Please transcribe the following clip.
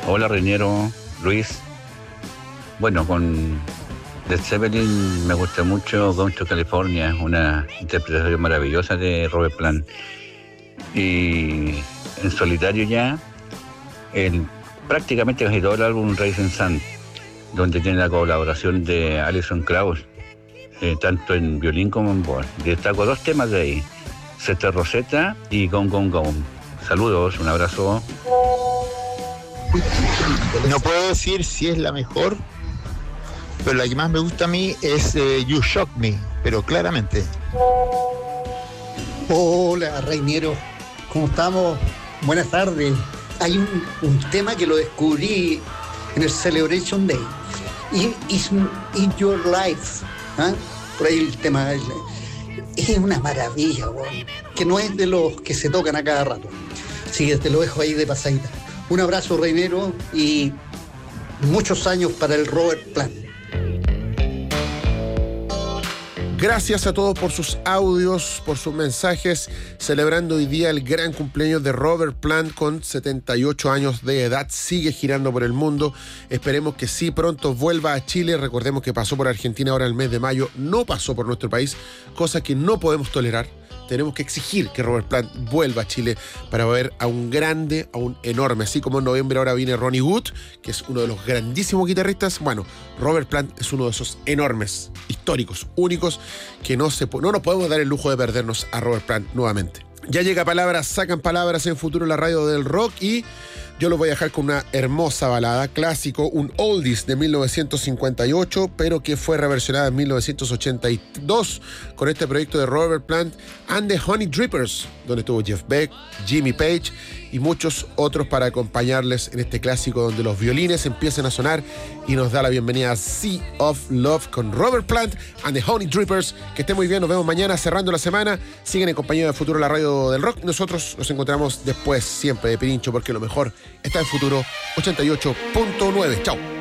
Hola, Reñero, Luis. Bueno, con Led Zeppelin me gusta mucho Gone to California, una interpretación maravillosa de Robert Plant. Y en solitario ya, prácticamente casi todo el álbum Rising Sun, donde tiene la colaboración de Alison Krauss, tanto en violín como en voz. Destaco 2 temas de ahí, Sister Rosetta y Gone Gone Gone. Saludos, un abrazo. No puedo decir si es la mejor, pero la que más me gusta a mí es You Shock Me, pero claramente. Hola, Reiniero, ¿cómo estamos? Buenas tardes. Hay un tema que lo descubrí en el Celebration Day. It's Your Life. ¿Ah? Por ahí el tema es una maravilla, bueno, que no es de los que se tocan a cada rato. Así que te lo dejo ahí de pasadita. Un abrazo, Reinero, y muchos años para el Robert Plant. Gracias a todos por sus audios, por sus mensajes, celebrando hoy día el gran cumpleaños de Robert Plant con 78 años de edad. Sigue girando por el mundo. Esperemos que sí pronto vuelva a Chile. Recordemos que pasó por Argentina ahora en el mes de mayo. No pasó por nuestro país, cosa que no podemos tolerar. Tenemos que exigir que Robert Plant vuelva a Chile para ver a un grande, a un enorme. Así como en noviembre ahora viene Ronnie Wood, que es uno de los grandísimos guitarristas. Bueno, Robert Plant es uno de esos enormes, históricos, únicos, que no nos podemos dar el lujo de perdernos a Robert Plant nuevamente. Ya llega Palabras, sacan palabras en Futuro la radio del rock, y yo lo voy a dejar con una hermosa balada, clásico, un oldies de 1958, pero que fue reversionada en 1982 con este proyecto de Robert Plant and the Honey Drippers, donde estuvo Jeff Beck, Jimmy Page y muchos otros para acompañarles en este clásico donde los violines empiezan a sonar y nos da la bienvenida a Sea of Love con Robert Plant and the Honey Drippers. Que esté muy bien, nos vemos mañana cerrando la semana. Siguen en compañía de Futuro la radio del rock. Nosotros nos encontramos después siempre de Pirincho, porque lo mejor está en Futuro 88.9. Chao.